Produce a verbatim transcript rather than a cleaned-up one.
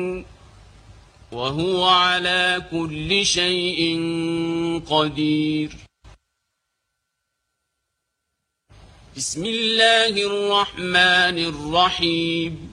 وهو على كل شيء قدير. بسم الله الرحمن الرحيم